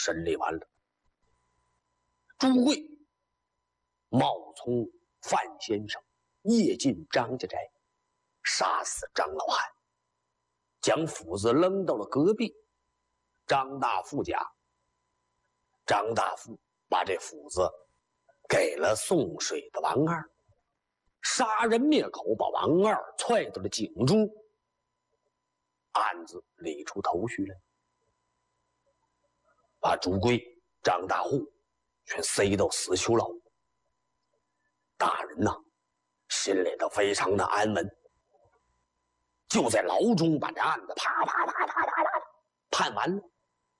审理完了。朱贵冒充范先生，夜进张家宅，杀死张老汉，将斧子扔到了隔壁张大富家。张大富把这斧子给了送水的王二，杀人灭口，把王二踹到了井中，案子理出头绪来，把朱贵、张大户全塞到死囚牢。大人呐，心里头非常的安稳，就在牢中把这案子啪啪啪啪啪啪判完了。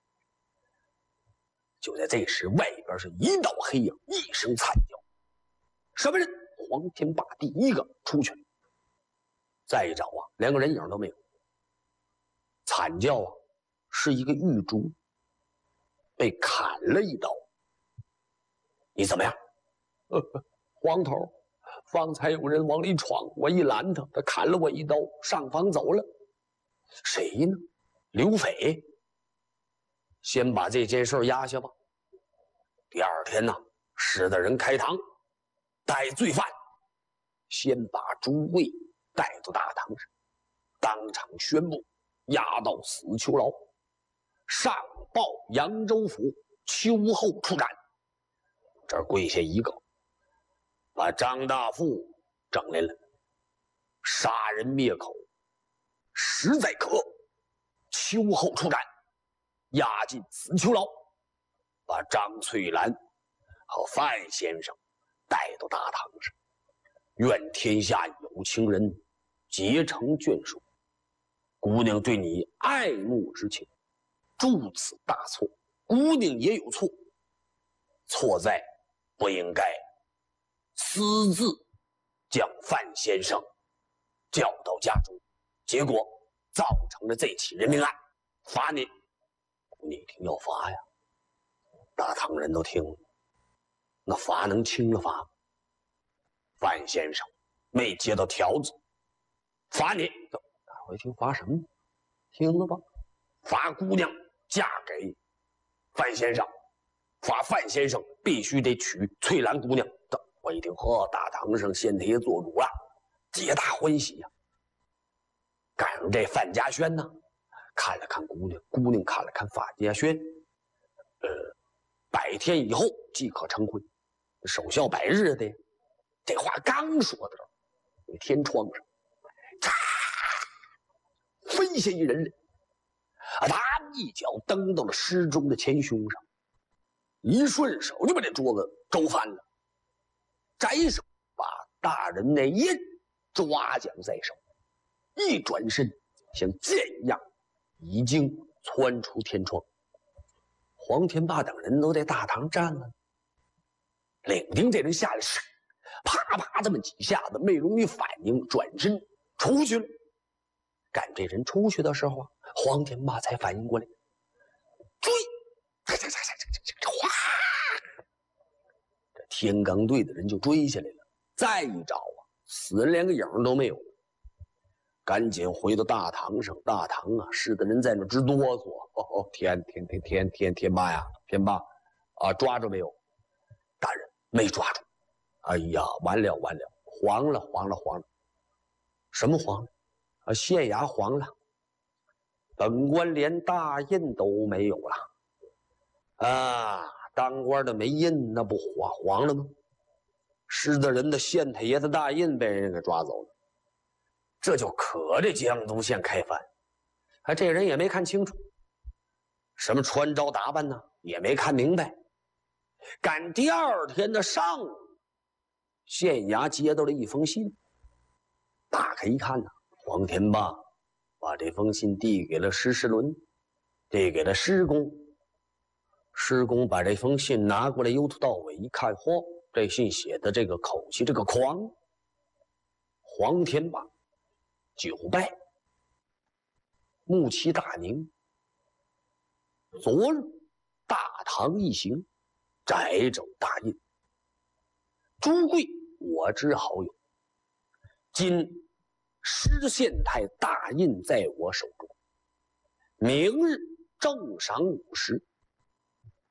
就在这时，外边是一道黑影，一声惨叫，什么人？黄天霸第一个出去了。再一找啊，连个人影都没有。惨叫啊，是一个狱卒被砍了一刀。你怎么样？黄头，方才有人往里闯，我一拦他，他砍了我一刀，上房走了。谁呢？刘匪。先把这件事压下吧。第二天呢，使的人开堂逮罪犯，先把朱贵带到大堂上，当场宣布押到死囚牢，上报扬州府，秋后处斩。这儿跪下一个，把张大富整来了，杀人灭口，实在可恶，秋后处斩，押进死囚牢，把张翠兰和范先生带到大堂上，愿天下有情人结成眷属。姑娘对你爱慕之情，铸此大错。姑娘也有错，错在不应该私自将范先生叫到家中，结果造成了这起人命案，罚你。你一听要罚呀，大堂人都听了，那罚能轻了罚？范先生没接到条子，罚你。大伙一听罚什么？听了吧，罚姑娘嫁给范先生，罚范先生必须得娶翠兰姑娘。我一听，呵，大堂上县太爷做主了，皆大欢喜呀。赶上这范家轩呢，看了看姑娘，姑娘看了看范家轩，100天以后即可成婚，守孝100日的。这话刚说到这儿，那天窗上，嚓，飞下一人来，他一脚蹬到了尸中的前胸上，一顺手就把这桌子周翻了，摘手把大人那印抓将在手，一转身像箭一样已经窜出天窗。黄天霸等人都在大堂站了，领丁这人下来，啪啪这么几下子，没容易反应，转身出去了。赶这人出去的时候啊，黄天霸才反应过来，追！哗！这天罡队的人就追下来了。再一找啊，死人连个影都没有了。赶紧回到大堂上，大堂啊，是的人在那直哆嗦。天霸呀，天霸啊，抓着没有？大人没抓住。哎呀，完了，黄了！什么黄了？啊，县衙黄了，本官连大印都没有了。啊，当官的没印，那不黄了吗？失的人的县太爷的大印被人给抓走了。这就可这江都县开饭，这人也没看清楚，什么穿着打扮呢，也没看明白。赶第二天的上午，县衙接到了一封信，打开一看呢，黄天霸把这封信递给了施世伦，递给了施公。施公把这封信拿过来，由头到尾一看，嚯，这信写的这个口气，这个狂。黄天霸久拜，怒气大凝，昨日大唐一行摘走大印，朱贵我之好友，今施县太大印在我手中，明日正晌午时，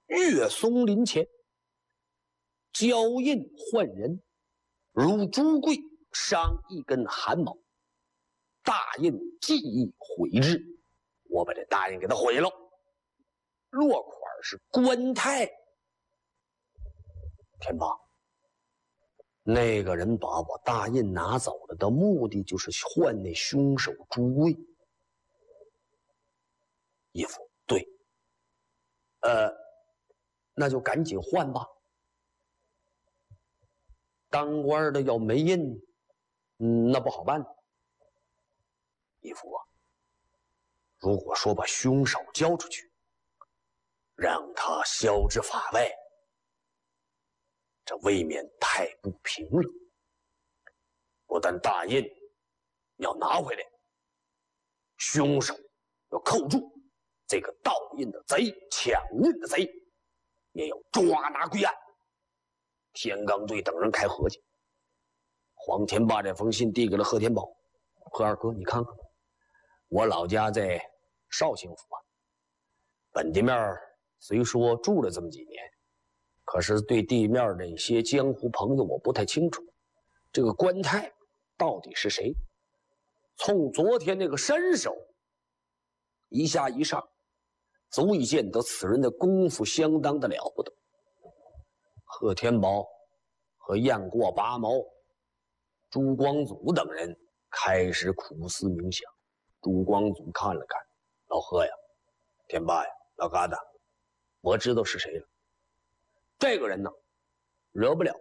岳松林前，交印换人，如朱贵伤一根汗毛，大印记忆毁之。我把这大印给他毁了，落款是关泰。天霸，那个人把我大印拿走了的目的就是换那凶手朱贵。义父，对，那就赶紧换吧。当官的要没印，那不好办。义父啊，如果说把凶手交出去，让他消之法外，这未免太不平了。不但大印要拿回来，凶手要扣住，这个盗印的贼、抢印的贼也要抓拿归案。天罡队等人开合计。黄天霸这封信递给了贺天宝：“贺二哥，你看看，我老家在绍兴府啊，本地面虽说住了这么几年，可是对地面的一些江湖朋友我不太清楚。这个关泰到底是谁？从昨天那个身手一下一上，足以见得此人的功夫相当的了不得。”贺天宝和雁过拔毛、朱光祖等人开始苦思冥想。朱光祖看了看：“老贺呀，天霸呀，老疙瘩，我知道是谁了。这个人呢，惹不了。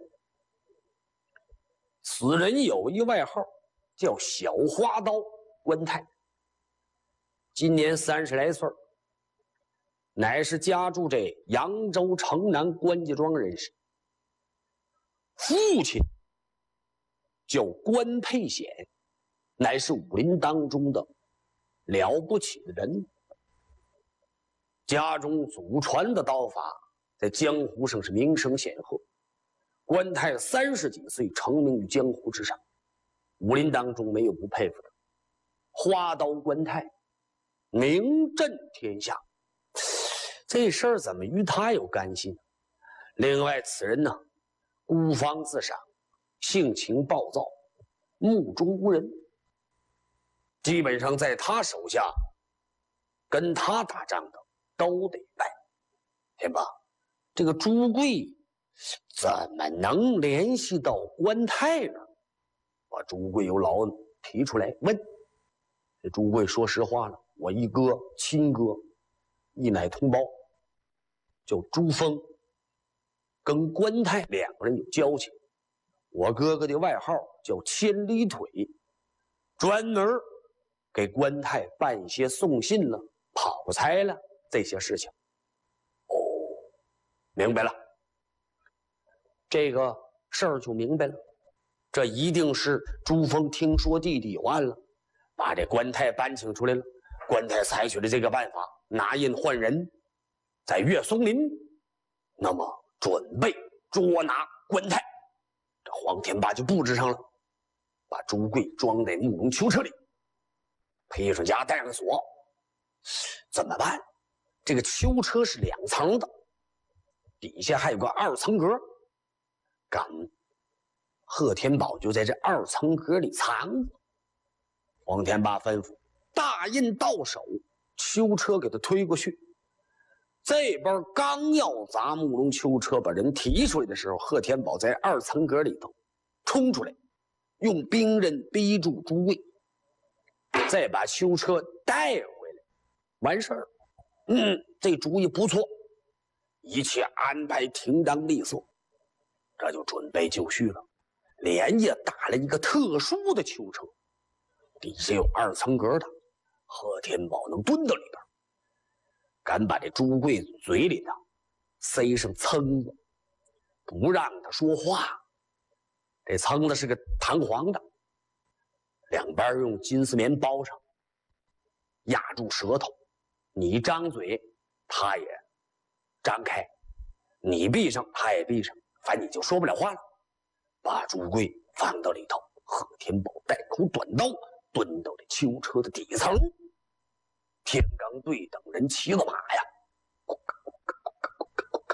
此人有一外号，叫小花刀关泰，今年30来岁，乃是家住这扬州城南关家庄人士。父亲叫关沛显，乃是武林当中的了不起的人。家中祖传的刀法在江湖上是名声显赫。关泰30几岁成名于江湖之上，武林当中没有不佩服的。花刀关泰名震天下，这事儿怎么与他有干系呢？另外，此人呢，孤芳自赏，性情暴躁，目中无人。基本上在他手下，跟他打仗的都得败。天霸，这个朱贵怎么能联系到关泰呢？把朱贵由牢提出来问。这朱贵说实话了：“我一哥亲哥，一奶同胞，叫朱峰，跟关泰2个人有交情。我哥哥的外号叫千里腿，专门给关泰办一些送信了、跑差了这些事情。”哦，明白了，这个事儿就明白了。这一定是朱峰听说弟弟有案了，把这关泰搬请出来了。关泰采取了这个办法，拿印换人，在岳松林，那么准备捉拿关泰。这黄天霸就布置上了，把朱贵装在木龙囚车里，皮手夹带上锁。怎么办？这个囚车是2层的，底下还有个2层格。贺天宝就在这2层格里藏着。黄天霸吩咐大印到手，囚车给他推过去。这边刚要砸木龙囚车把人提出来的时候，贺天宝在2层格里头冲出来，用兵刃逼住朱贵，再把囚车带回来，完事儿。这主意不错，一切安排停当利索，这就准备就绪了。连夜打了一个特殊的囚车，底下有2层格的，贺天宝能蹲到里边，敢把这朱贵嘴里的塞上蛏子，不让他说话。这蛏子是个弹簧的，两边用金丝棉包上，压住舌头。你张嘴，他也张开；你闭上，他也闭上，反正你就说不了话了。把朱贵放到里头，贺天宝带口短刀蹲到这囚车的底层。天罡队等人骑了马呀，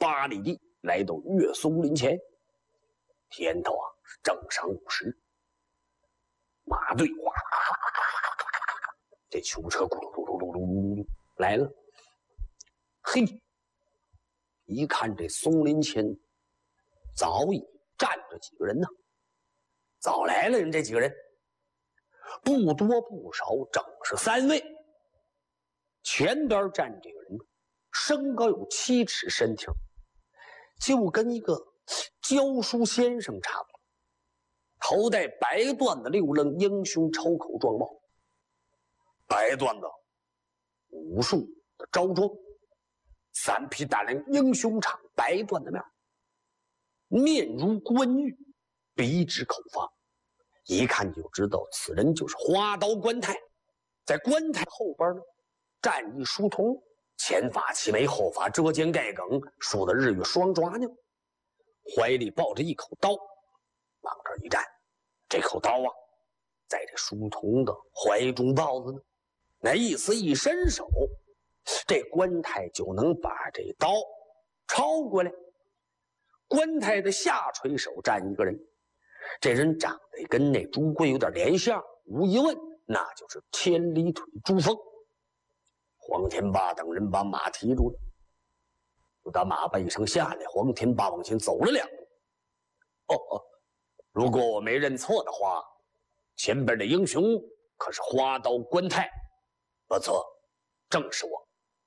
8里地，来到岳松林前。天头啊是正晌午时，马队哗啦啦啦，这囚车咕噜噜噜噜噜噜来了。嘿，一看这松林前早已站着几个人呢，早来了人这几个人，不多不少，整是3位。前边站这个人身高有7尺身挺，就跟一个教书先生差不多，头戴白缎子6楞英雄抽口状帽，白缎子武术的招装，3匹大梁英雄场白缎的面如冠玉，鼻直口发，一看就知道此人就是花刀关泰。在关泰后边呢站一书童，前发齐眉，后发遮肩盖梗，梳的日月双爪呢，怀里抱着一口刀，往这一站，这口刀啊在这书童的怀中抱着呢，那意思一伸手，这关泰就能把这刀抄过来。关泰的下垂手站一个人，这人长得跟那朱贵有点连相，无疑问那就是千里腿朱峰。黄天霸等人把马提住了，就打马背上下来。黄天霸往前走了2步。如果我没认错的话，前边的英雄可是花刀关泰。不错，正是我。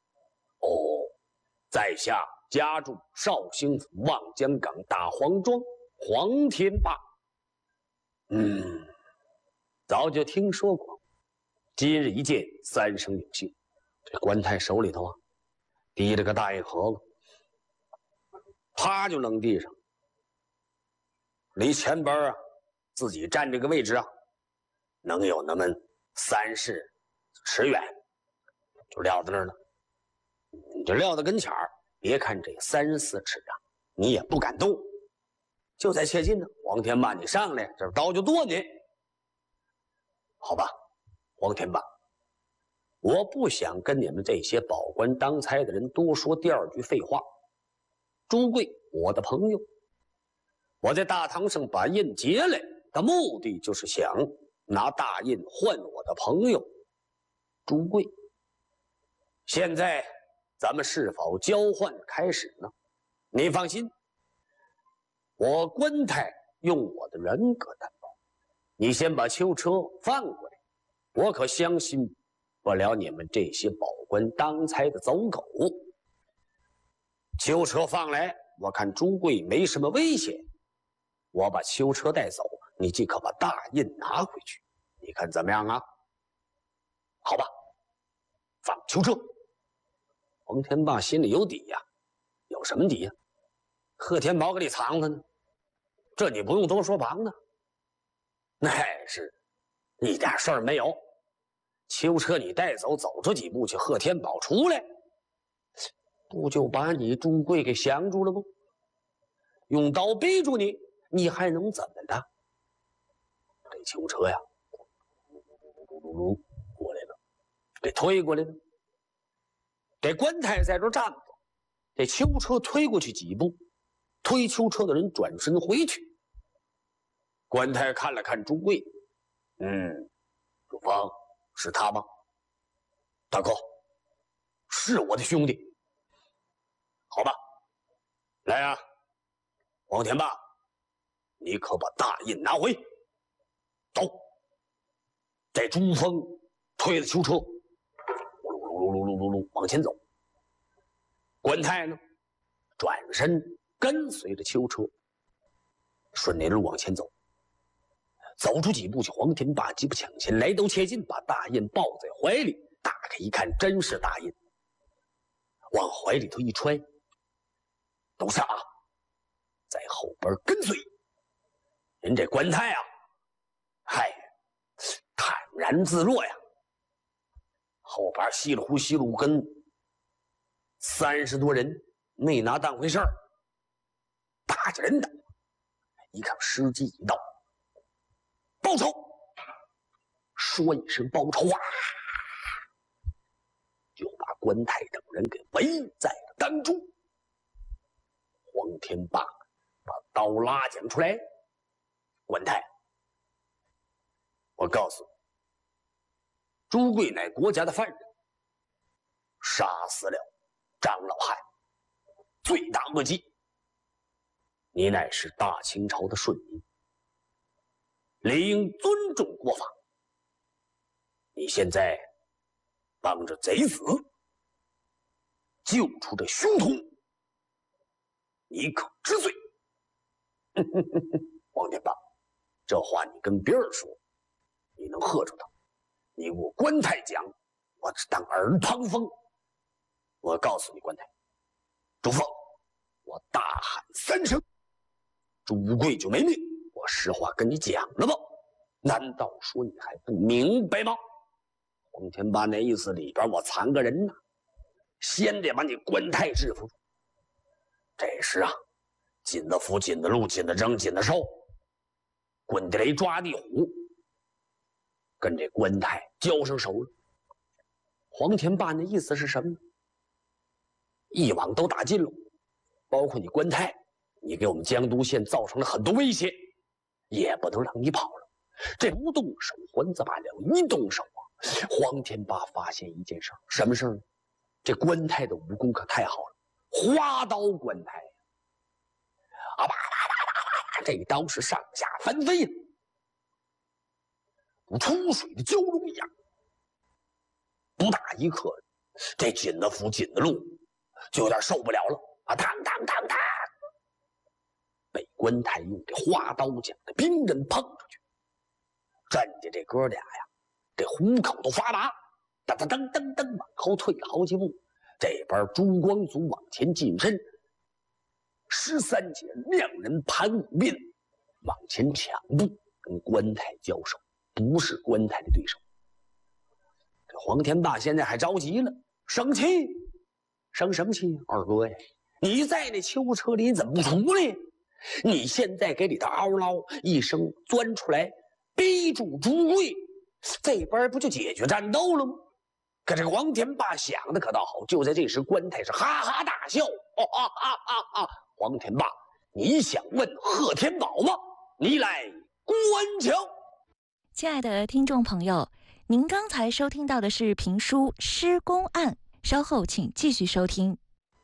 在下家住绍兴府望江港大黄庄，黄天霸。早就听说过，今日一见3生有幸。这关泰手里头啊提着个大硬盒子，啪就扔地上，离前边啊自己站这个位置啊能有那么30尺远，就撂在那儿了。你就撂到跟前儿，别看这34尺啊你也不敢动，就在切近呢。黄天霸你上来，这刀就剁你。好吧，黄天霸，我不想跟你们这些保官当差的人多说第2句废话。朱贵我的朋友，我在大堂上把印结来的目的就是想拿大印换我的朋友朱贵。现在咱们是否交换开始呢？你放心，我关泰用我的人格担保，你先把囚车放过来，我可相信不了你们这些保官当差的走狗。囚车放来，我看朱贵没什么危险，我把囚车带走，你即可把大印拿回去，你看怎么样啊？好吧，放囚车。黄天霸心里有底呀，有什么底呀？贺天宝给你藏着呢，这你不用多说旁的，那是一点事儿没有。囚车你带走，走出几步去，贺天宝出来，不就把你朱贵给降住了吗？用刀逼住你，你还能怎么的？这囚车呀，过来了，给推过来了。这关泰在这站着，这囚车推过去几步，推囚车的人转身回去。关泰看了看朱贵，朱芳，是他吗？大哥，是我的兄弟。好吧，来啊，黄天霸，你可把大印拿回。走。这朱峰推着囚车，噜往前走。关泰呢，转身跟随着囚车，顺那路往前走。走出几步去，黄天霸急步抢前，来到切近，把大印抱在怀里，打开一看，真是大印，往怀里头一揣，都下啊，在后边跟随。人这关泰啊，嗨，坦然自若呀。后边稀里呼稀路跟30多人，没拿当回事儿，打着人的。一看时机已到，报仇！说一声报仇啊，就把关泰等人给围在了当中。 黄天霸把刀拉将出来，关太，我告诉你，朱贵乃国家的犯人，杀死了张老汉，罪大恶极。你乃是大清朝的顺民，理应尊重国法。你现在帮着贼子救出这凶徒，你可知罪？黄天霸，这话你跟别人说，你能喝住他？你给我关太讲，我只当耳旁风。我告诉你，关太，朱凤，我大喊3声，朱贵就没命。我实话跟你讲了吧，难道说你还不明白吗？黄天霸那意思里边我藏个人呢，先得把你关太制服住。这时啊，紧的扶，紧的路，紧的扔，紧的收，滚地雷抓地虎，跟这关太交上手了。黄天霸那意思是什么呢？一网都打尽了，包括你关太，你给我们江都县造成了很多威胁，也不能让你跑了。这不动手还则罢了，一动手啊，黄天霸发现一件事，什么事呢？这关太的武功可太好了，花刀关太啊，这刀是上下翻飞呀，如出水的蛟龙一样。不大一刻，这紧的扶，紧的路就有点受不了了啊！当当当当，被关太用这花刀将的兵刃碰出去，站着这哥俩呀，这虎口都发麻，噔噔噔噔噔往后退好几步。这边朱光祖往前近身，13姐2人盘五鞭往前抢步，跟关太交手，不是关太的对手。这黄天霸现在还着急了，生气，生什么气？二哥呀，你在那囚车里怎么不出来？你现在给里头嗷唠一声钻出来，逼住朱贵，这边不就解决战斗了吗？可这个黄天霸想的可倒好，就在这时，关太是哈哈大笑，黄天霸，你想问贺天宝吗？你来观瞧。 亲爱的听众朋友，您刚才收听到的是评书《施公案》，稍后请继续收听。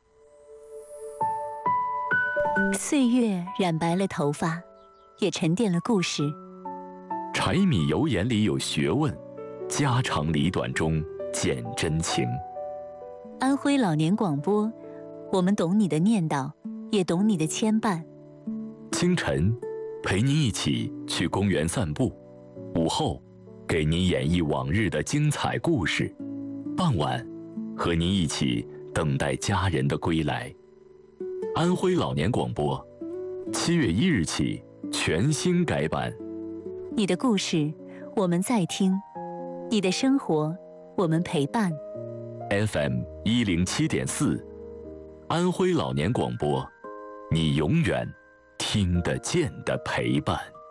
岁月染白了头发，也沉淀了故事。 柴米油盐里有学问，家长里短中见真情。 安徽老年广播，我们懂你的念叨，也懂你的牵绊。 清晨陪您一起去公园散步，午后给您演绎往日的精彩故事，傍晚和您一起等待家人的归来。安徽老年广播7月1日起全新改版。 你的故事我们在听，你的生活我们陪伴。 FM 107.4，安徽老年广播，你永远听得见的陪伴。